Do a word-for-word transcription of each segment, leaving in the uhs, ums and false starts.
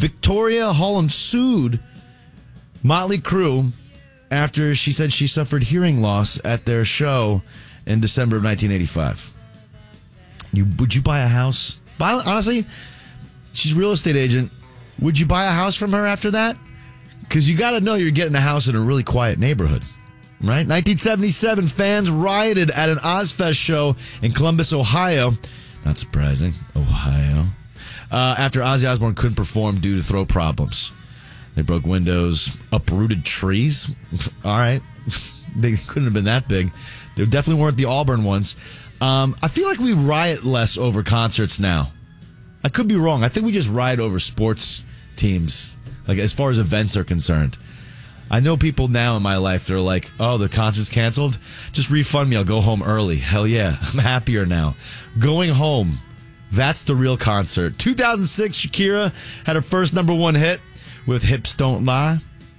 Victoria Holland sued Motley Crue after she said she suffered hearing loss at their show in December of nineteen eighty-five. You, would you buy a house? Buy, honestly, she's a real estate agent. Would you buy a house from her after that? Because you got to know you're getting a house in a really quiet neighborhood, right? nineteen seventy-seven, fans rioted at an Ozfest show in Columbus, Ohio. Not surprising, Ohio. Uh, after Ozzy Osbourne couldn't perform due to throat problems. They broke windows, uprooted trees. All right. They couldn't have been that big. They definitely weren't the Auburn ones. Um, I feel like we riot less over concerts now. I could be wrong. I think we just riot over sports teams, like as far as events are concerned. I know people now in my life that are like, oh, the concert's canceled? Just refund me. I'll go home early. Hell yeah. I'm happier now. Going home. That's the real concert. two thousand six, Shakira had her first number one hit with Hips Don't Lie.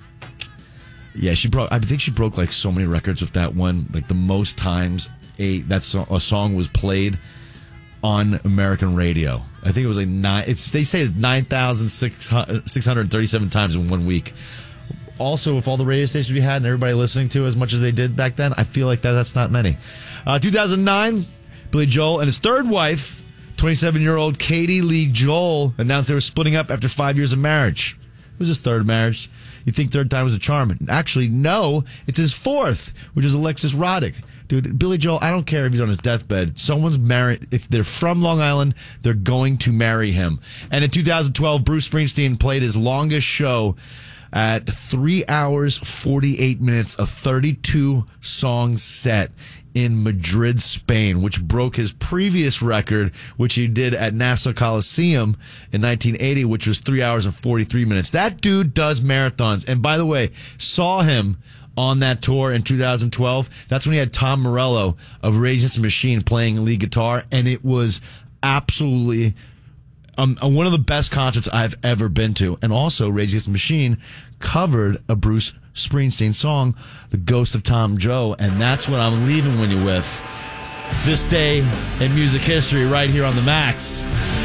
Yeah, she broke. I think she broke like so many records with that one. Like the most times a that so, a song was played on American radio. I think it was like nine. It's they say nine thousand six hundred thirty-seven times in one week. Also, with all the radio stations we had and everybody listening to as much as they did back then, I feel like that that's not many. Uh, two thousand nine, Billy Joel and his third wife, twenty-seven-year-old Katie Lee Joel, announced they were splitting up after five years of marriage. It was his third marriage. You think third time was a charm. Actually, no, it's his fourth, which is Alexis Roddick. Dude, Billy Joel, I don't care if he's on his deathbed. Someone's married. If they're from Long Island, they're going to marry him. And in two thousand twelve, Bruce Springsteen played his longest show at three hours, forty-eight minutes, a thirty-two song set in Madrid, Spain, which broke his previous record, which he did at Nassau Coliseum in nineteen eighty, which was three hours and forty-three minutes. That dude does marathons. And by the way, saw him on that tour in two thousand twelve. That's when he had Tom Morello of Rage Against the Machine playing lead guitar, and it was absolutely um, one of the best concerts I've ever been to. And also, Rage Against the Machine covered a Bruce Springsteen song, The Ghost of Tom Joe, and that's what I'm leaving with you with this day in music history right here on the Max.